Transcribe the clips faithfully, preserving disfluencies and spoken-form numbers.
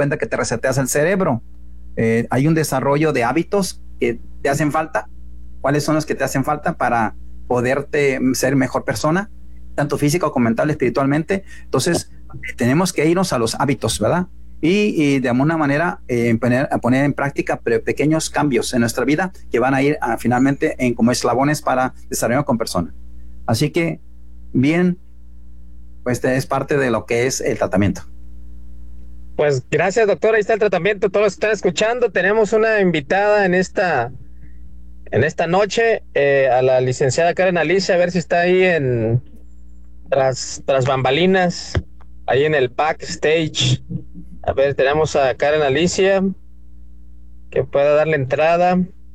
cuenta que te reseteas el cerebro. Eh, hay un desarrollo de hábitos que te hacen falta. ¿Cuáles son los que te hacen falta para poderte ser mejor persona, tanto física como mental, espiritualmente? Entonces, eh, tenemos que irnos a los hábitos, ¿verdad? Y, y de alguna manera eh, poner, a poner en práctica pre pequeños cambios en nuestra vida que van a ir a, finalmente en, como eslabones para desarrollar con persona. Así que, bien, pues es parte de lo que es el tratamiento. Pues gracias, doctor. Ahí está el tratamiento. Todos los que están escuchando, tenemos una invitada en esta en esta noche, eh, a la licenciada Karen Alicia, a ver si está ahí en tras, tras bambalinas, ahí en el backstage. A ver, tenemos a Karen Alicia, que pueda darle entrada.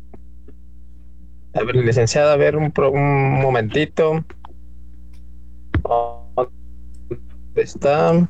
A ver, licenciada, a ver un, pro, un momentito. ¿Dónde está?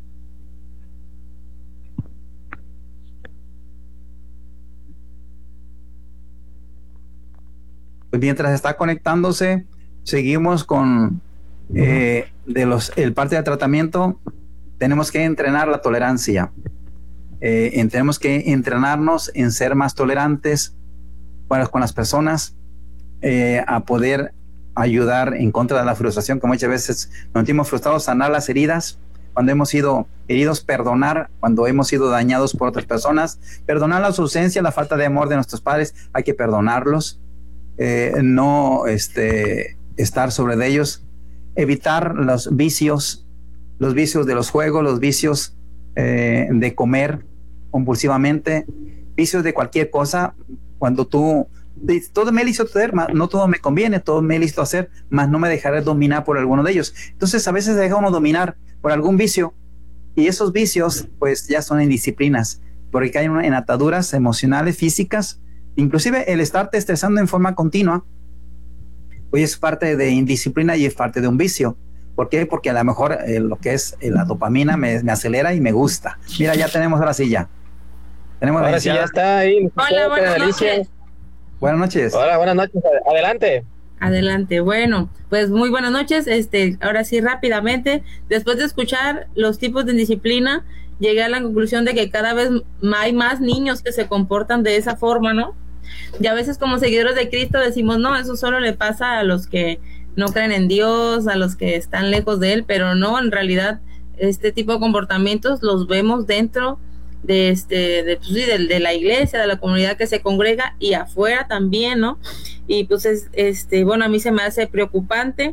Pues mientras está conectándose, seguimos con eh, de los, el parte del tratamiento. Tenemos que entrenar la tolerancia. Eh, en, tenemos que entrenarnos en ser más tolerantes para, con las personas, eh, a poder ayudar en contra de la frustración, que muchas veces nos sentimos frustrados, sanar las heridas, cuando hemos sido heridos, perdonar, cuando hemos sido dañados por otras personas, perdonar la ausencia, la falta de amor de nuestros padres, hay que perdonarlos, eh, no este, estar sobre de ellos, evitar los vicios, los vicios de los juegos, los vicios eh, de comer compulsivamente, vicios de cualquier cosa. Cuando tú, todo me listo hacer, no todo me conviene, todo me listo hacer, mas no me dejaré dominar por alguno de ellos. Entonces a veces se deja uno dominar por algún vicio, y esos vicios pues ya son indisciplinas, porque caen en ataduras emocionales, físicas, inclusive el estarte estresando en forma continua, pues es parte de indisciplina y es parte de un vicio. ¿Por qué? Porque a lo mejor eh, lo que es eh, la dopamina me, me acelera y me gusta. Mira, ya tenemos ahora sí ya. Tenemos ahora sí ya está ahí. Hola, buenas noches. Buenas noches. Hola, buenas noches. Adelante. Adelante. Bueno, pues muy buenas noches. Este, ahora sí, rápidamente, después de escuchar los tipos de indisciplina, llegué a la conclusión de que cada vez hay más niños que se comportan de esa forma, ¿no? Y a veces como seguidores de Cristo decimos, no, eso solo le pasa a los que no creen en Dios, a los que están lejos de Él, pero no, en realidad este tipo de comportamientos los vemos dentro de este de, pues, de, de la iglesia, de la comunidad que se congrega, y afuera también, ¿no? Y pues es, este bueno, a mí se me hace preocupante,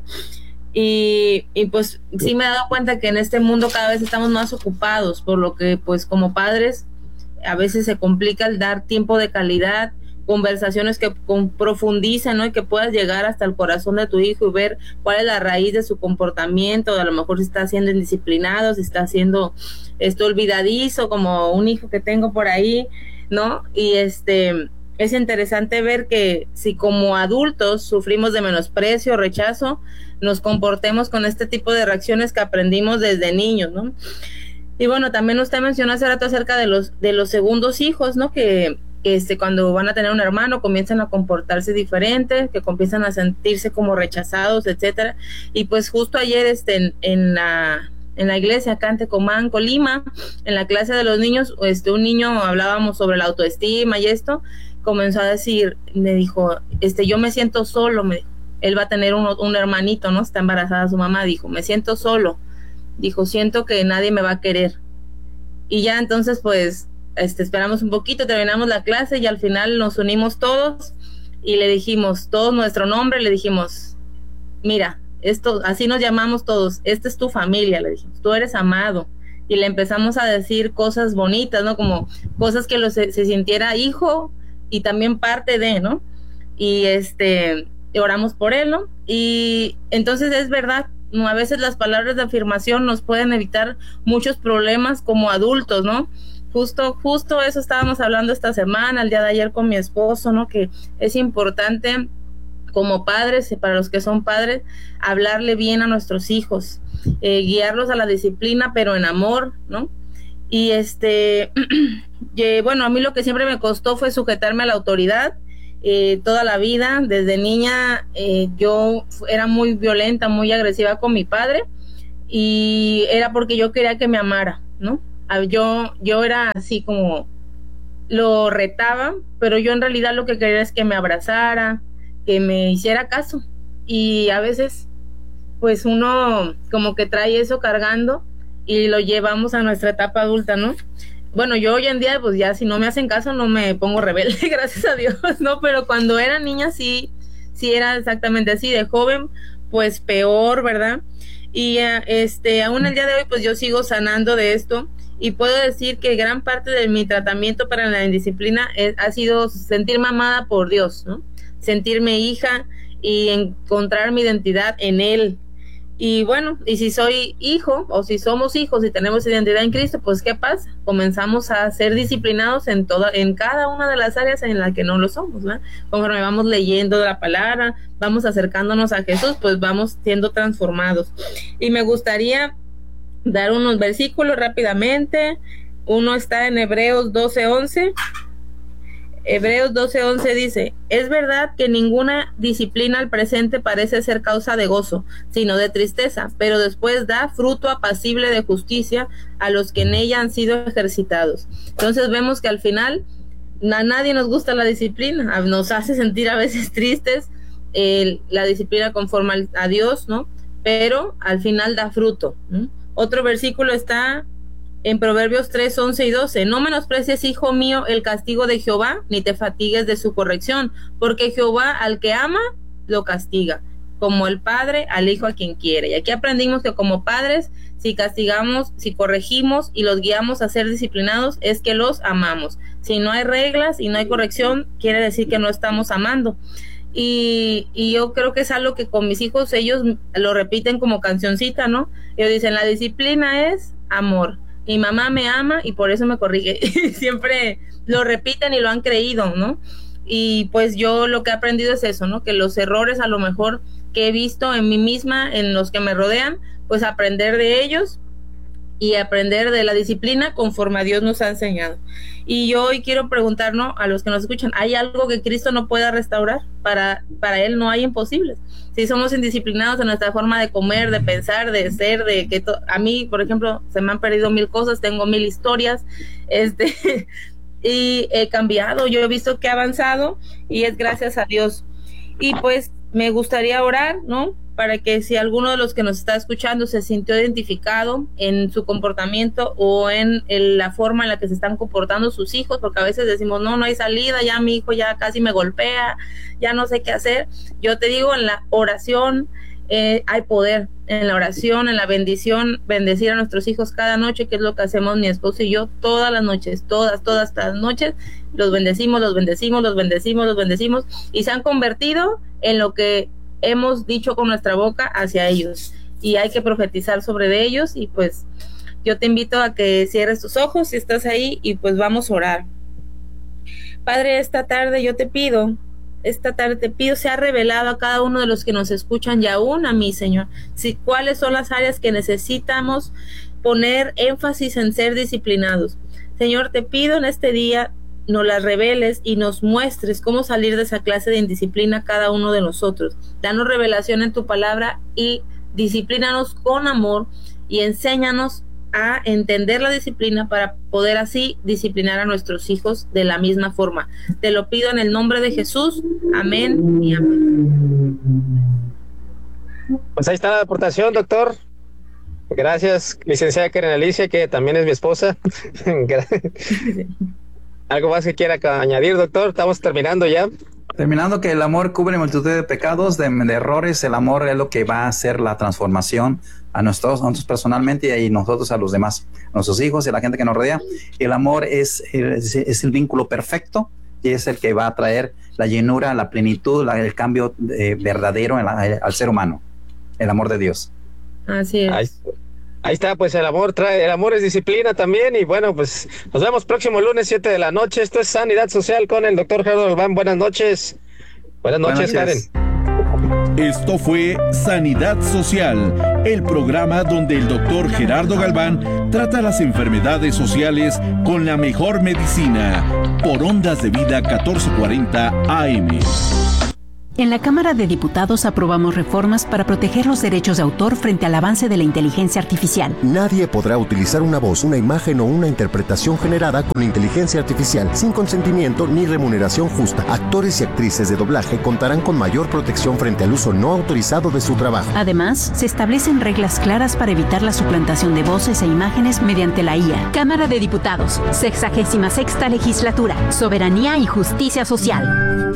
y, y pues sí me he dado cuenta que en este mundo cada vez estamos más ocupados, por lo que pues como padres a veces se complica el dar tiempo de calidad, conversaciones que con, profundicen, ¿no? Y que puedas llegar hasta el corazón de tu hijo y ver cuál es la raíz de su comportamiento. A lo mejor si está siendo indisciplinado, si está siendo esto olvidadizo, como un hijo que tengo por ahí, ¿no? Y este es interesante ver que si como adultos sufrimos de menosprecio, rechazo, nos comportemos con este tipo de reacciones que aprendimos desde niños, ¿no? Y bueno, también usted mencionó hace rato acerca de los de los segundos hijos, ¿no? Que Este, cuando van a tener un hermano comienzan a comportarse diferente, que comienzan a sentirse como rechazados, etcétera. Y pues justo ayer este, en, en la en la iglesia acá en Tecomán, Colima, en la clase de los niños, este, un niño, hablábamos sobre la autoestima y esto, comenzó a decir, me dijo, este, yo me siento solo, me dijo, él va a tener un, un hermanito, ¿no? Está embarazada su mamá, dijo, me siento solo, dijo, siento que nadie me va a querer. Y ya entonces pues Este, esperamos un poquito, terminamos la clase y al final nos unimos todos y le dijimos todo nuestro nombre, le dijimos, mira, esto, así nos llamamos todos, esta es tu familia, le dijimos, tú eres amado, y le empezamos a decir cosas bonitas, ¿no? Como cosas que lo se, se sintiera hijo y también parte de, ¿no? Y este, oramos por él, ¿no? Y entonces es verdad, ¿no? A veces las palabras de afirmación nos pueden evitar muchos problemas como adultos, ¿no? Justo, justo eso estábamos hablando esta semana, el día de ayer con mi esposo, ¿no? Que es importante como padres, para los que son padres, hablarle bien a nuestros hijos, eh, guiarlos a la disciplina, pero en amor, ¿no? Y este, eh, bueno, a mí lo que siempre me costó fue sujetarme a la autoridad, eh, toda la vida, desde niña, eh, yo era muy violenta, muy agresiva con mi padre, y era porque yo quería que me amara, ¿no? yo, yo era así como, lo retaba, pero yo en realidad lo que quería es que me abrazara, que me hiciera caso. Y a veces, pues uno como que trae eso cargando y lo llevamos a nuestra etapa adulta, ¿no? Bueno, yo hoy en día, pues ya si no me hacen caso, no me pongo rebelde, gracias a Dios, ¿no? Pero cuando era niña sí, sí era exactamente así. De joven, pues peor, ¿verdad? Y este, aún el día de hoy, pues yo sigo sanando de esto. Y puedo decir que gran parte de mi tratamiento para la indisciplina es, ha sido sentirme amada por Dios, ¿no? Sentirme hija y encontrar mi identidad en Él. Y bueno, y si soy hijo o si somos hijos y tenemos identidad en Cristo, pues ¿qué pasa? Comenzamos a ser disciplinados en toda, en cada una de las áreas en las que no lo somos, ¿no? Conforme vamos leyendo la palabra, vamos acercándonos a Jesús, pues vamos siendo transformados. Y me gustaría dar unos versículos rápidamente. Uno está en Hebreos doce once. Hebreos doce once dice: es verdad que ninguna disciplina al presente parece ser causa de gozo, sino de tristeza, pero después da fruto apacible de justicia a los que en ella han sido ejercitados. Entonces vemos que al final a nadie nos gusta la disciplina, nos hace sentir a veces tristes eh, la disciplina conforme a Dios, ¿no? Pero al final da fruto, ¿no? Otro versículo está en Proverbios tres, once y doce. No menosprecies, hijo mío, el castigo de Jehová, ni te fatigues de su corrección, porque Jehová al que ama, lo castiga, como el padre al hijo a quien quiere. Y aquí aprendimos que como padres, si castigamos, si corregimos y los guiamos a ser disciplinados, es que los amamos. Si no hay reglas y no hay corrección, quiere decir que no estamos amando. Y, y yo creo que es algo que con mis hijos ellos lo repiten como cancioncita, ¿no? Ellos dicen, la disciplina es amor. Mi mamá me ama y por eso me corrige. Siempre lo repiten y lo han creído, ¿no? Y pues yo lo que he aprendido es eso, ¿no? Que los errores a lo mejor que he visto en mí misma, en los que me rodean, pues aprender de ellos y aprender de la disciplina conforme a Dios nos ha enseñado. Y yo hoy quiero preguntar, ¿no?, a los que nos escuchan, ¿hay algo que Cristo no pueda restaurar? Para, para Él no hay imposibles. Si somos indisciplinados en nuestra forma de comer, de pensar, de ser, de que to- a mí, por ejemplo, se me han perdido mil cosas, tengo mil historias, este, y he cambiado, yo he visto que he avanzado y es gracias a Dios. Y pues me gustaría orar, ¿no?, para que si alguno de los que nos está escuchando se sintió identificado en su comportamiento o en el, la forma en la que se están comportando sus hijos, porque a veces decimos, no, no hay salida, ya mi hijo ya casi me golpea, ya no sé qué hacer. Yo te digo, en la oración eh, hay poder, en la oración, en la bendición, bendecir a nuestros hijos cada noche, que es lo que hacemos mi esposo y yo todas las noches, todas, todas las noches, los bendecimos, los bendecimos, los bendecimos, los bendecimos, y se han convertido en lo que hemos dicho con nuestra boca hacia ellos, y hay que profetizar sobre de ellos. Y pues yo te invito a que cierres tus ojos si estás ahí y pues vamos a orar. Padre, esta tarde yo te pido, esta tarde te pido sea revelado a cada uno de los que nos escuchan y aún a mí, Señor, si cuáles son las áreas que necesitamos poner énfasis en ser disciplinados. Señor, te pido en este día nos las reveles y nos muestres cómo salir de esa clase de indisciplina cada uno de nosotros. Danos revelación en tu palabra y disciplínanos con amor y enséñanos a entender la disciplina para poder así disciplinar a nuestros hijos de la misma forma. Te lo pido en el nombre de Jesús. Amén y amén. Pues ahí está la aportación, doctor. Gracias, licenciada Karen Alicia, que también es mi esposa. ¿Algo más que quiera añadir, doctor? Estamos terminando ya. Terminando, que el amor cubre multitud de pecados, de, de errores. El amor es lo que va a hacer la transformación a nosotros, a nosotros personalmente y nosotros a los demás, a nuestros hijos y a la gente que nos rodea. El amor es, es, es el vínculo perfecto y es el que va a traer la llenura, la plenitud, la, el cambio eh, verdadero en la, al ser humano. El amor de Dios. Así es. Ahí, ahí está, pues el amor trae, el amor es disciplina también. Y bueno, pues nos vemos próximo lunes, siete de la noche. Esto es Sanidad Social con el doctor Gerardo Galván. Buenas noches. Buenas noches, Buenas noches. Karen. Esto fue Sanidad Social, el programa donde el doctor Gerardo Galván trata las enfermedades sociales con la mejor medicina, por Ondas de Vida catorce cuarenta A M. En la Cámara de Diputados aprobamos reformas para proteger los derechos de autor frente al avance de la inteligencia artificial. Nadie podrá utilizar una voz, una imagen o una interpretación generada con inteligencia artificial sin consentimiento ni remuneración justa. Actores y actrices de doblaje contarán con mayor protección frente al uso no autorizado de su trabajo. Además, se establecen reglas claras para evitar la suplantación de voces e imágenes mediante la I A. Cámara de Diputados, sexagésima sexta legislatura, soberanía y justicia social.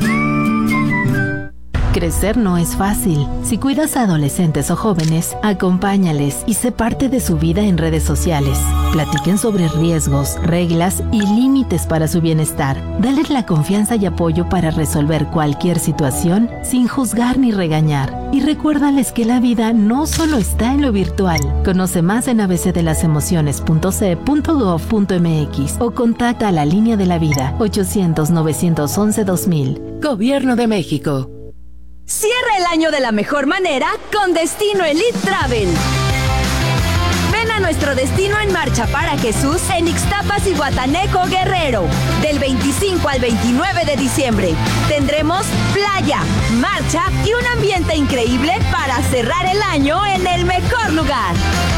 Crecer no es fácil. Si cuidas a adolescentes o jóvenes, acompáñales y sé parte de su vida en redes sociales. Platiquen sobre riesgos, reglas y límites para su bienestar. Dales la confianza y apoyo para resolver cualquier situación sin juzgar ni regañar. Y recuérdales que la vida no solo está en lo virtual. Conoce más en a b c de las emociones punto c e punto gov punto m x o contacta a la Línea de la Vida ochocientos, novecientos once, dos mil. Gobierno de México. Cierra el año de la mejor manera con Destino Elite Travel. Ven a nuestro Destino en Marcha para Jesús en Ixtapas y Guataneco, Guerrero. Del veinticinco al veintinueve de diciembre tendremos playa, marcha y un ambiente increíble para cerrar el año en el mejor lugar.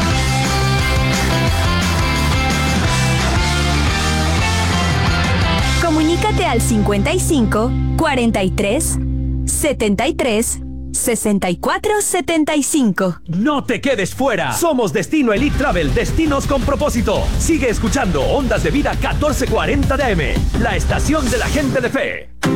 Comunícate al cincuenta y cinco, cuarenta y tres, setenta y tres, sesenta y cuatro, setenta y cinco. No te quedes fuera. Somos Destino Elite Travel, destinos con propósito. Sigue escuchando Ondas de Vida catorce cuarenta de A M, la estación de la gente de fe.